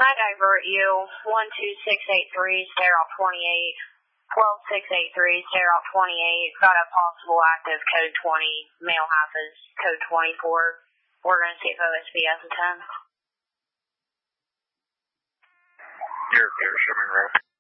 I divert you 12683, stay off 28. 12683, stay off 28. Got a possible active code 20. Male half is code 24. We're going to see if OSB has a 10. You're show me route.